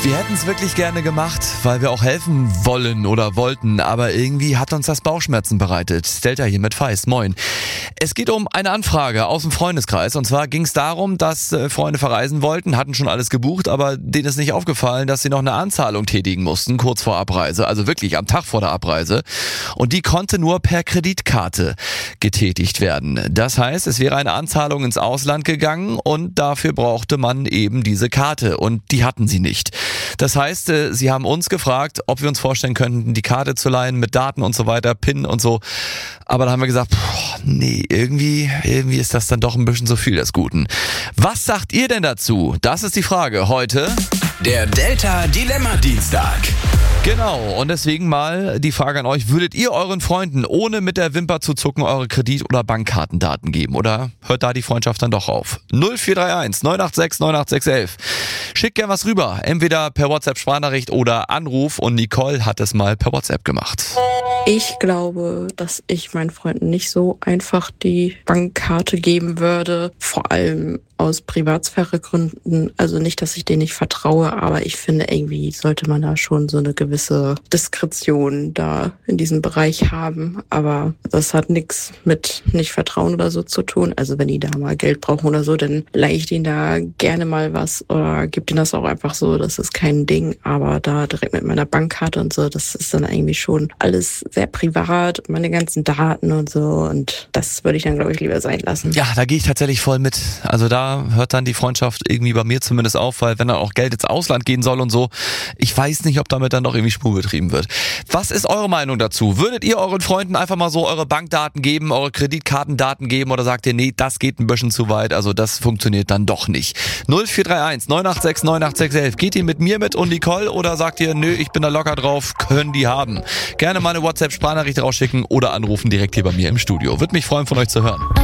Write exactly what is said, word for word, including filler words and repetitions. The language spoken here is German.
Wir hätten es wirklich gerne gemacht, weil wir auch helfen wollen oder wollten, aber irgendwie hat uns das Bauchschmerzen bereitet. Delta hier mit Feist, moin. Es geht um eine Anfrage aus dem Freundeskreis und zwar ging es darum, dass äh, Freunde verreisen wollten, hatten schon alles gebucht, aber denen ist nicht aufgefallen, dass sie noch eine Anzahlung tätigen mussten, kurz vor Abreise, also wirklich am Tag vor der Abreise, und die konnte nur per Kreditkarte getätigt werden. Das heißt, es wäre eine Anzahlung ins Ausland gegangen und dafür brauchte man eben diese Karte und die hatten sie nicht. Das heißt, äh, sie haben uns gefragt, ob wir uns vorstellen könnten, die Karte zu leihen mit Daten und so weiter, PIN und so. Aber da haben wir gesagt, boah, nee, irgendwie, irgendwie ist das dann doch ein bisschen zu viel des Guten. Was sagt ihr denn dazu? Das ist die Frage heute. Der Delta Dilemma Dienstag. Genau, und deswegen mal die Frage an euch, würdet ihr euren Freunden ohne mit der Wimper zu zucken eure Kredit- oder Bankkartendaten geben? Oder hört da die Freundschaft dann doch auf? null vier drei eins neun acht sechs neun acht sechs eins eins. Schickt gerne was rüber, entweder per WhatsApp-Sprachnachricht oder Anruf, und Nicole hat es mal per WhatsApp gemacht. Ich glaube, dass ich meinen Freunden nicht so einfach die Bankkarte geben würde, vor allem aus Privatsphäregründen. Also nicht, dass ich denen nicht vertraue, aber ich finde, irgendwie sollte man da schon so eine gewisse Diskretion da in diesem Bereich haben. Aber das hat nichts mit nicht Vertrauen oder so zu tun. Also wenn die da mal Geld brauchen oder so, dann leihe ich denen da gerne mal was oder gebe denen das auch einfach so. Das ist kein Ding. Aber da direkt mit meiner Bankkarte und so, das ist dann irgendwie schon alles sehr privat, meine ganzen Daten und so. Und das würde ich dann, glaube ich, lieber sein lassen. Ja, da gehe ich tatsächlich voll mit. Also da hört dann die Freundschaft irgendwie bei mir zumindest auf, weil wenn dann auch Geld ins Ausland gehen soll und so, ich weiß nicht, ob damit dann doch irgendwie Spur betrieben wird. Was ist eure Meinung dazu? Würdet ihr euren Freunden einfach mal so eure Bankdaten geben, eure Kreditkartendaten geben, oder sagt ihr, nee, das geht ein bisschen zu weit, also das funktioniert dann doch nicht? null vier drei eins neun acht sechs neun acht sechs eins eins. Geht ihr mit mir mit und Nicole, oder sagt ihr, nö, ich bin da locker drauf, können die haben? Gerne mal eine WhatsApp-Sprachnachricht rausschicken oder anrufen direkt hier bei mir im Studio. Würde mich freuen, von euch zu hören.